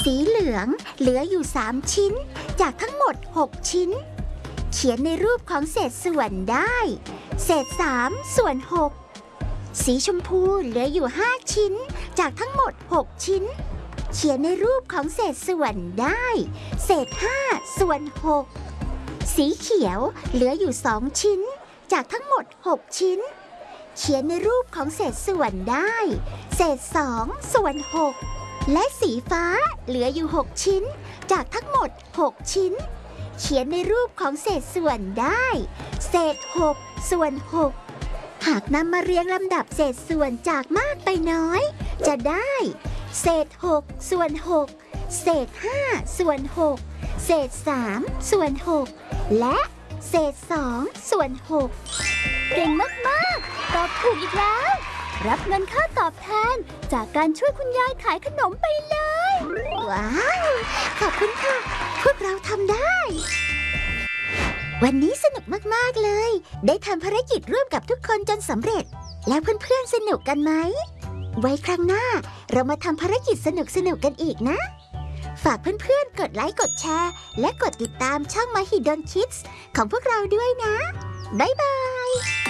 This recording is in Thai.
สีเหลืองเหลืออยู่3ชิ้นจากทั้งหมด6ชิ้นเขียนในรูปของเศษส่วนได้เศษ3ส่วน6สีชมพูเหลืออยู่5ชิ้นจากทั้งหมด6ชิ้นเขียนในรูปของเศษส่วนได้เศษ5ส่วน6สีเขียวเหลืออยู่2ชิ้นจากทั้งหมด6ชิ้นเขียนในรูปของเศษส่วนได้เศษ2ส่วน6และสีฟ้าเหลืออยู่6ชิ้นจากทั้งหมด6ชิ้นเขียนในรูปของเศษส่วนได้เศษ6ส่วน6หากนำมาเรียงลำดับเศษส่วนจากมากไปน้อยจะได้เศษ6ส่วน6เศษ5ส่วน6เศษ3ส่วน6และเศษ2ส่วน6เก่งมากๆตอบถูกอีกแล้วรับเงินค่าตอบแทนจากการช่วยคุณยายขายขนมไปเลยว้าวขอบคุณค่ะพวกเราทำได้วันนี้สนุกมากๆเลยได้ทำภารกิจร่วมกับทุกคนจนสำเร็จแล้วเพื่อนๆสนุกกันไหมไว้ครั้งหน้าเรามาทำภารกิจสนุกๆกันอีกนะฝากเพื่อนๆกดไลค์กดแชร์และกดติดตามช่อง Mahidol Kids ของพวกเราด้วยนะบ๊ายบาย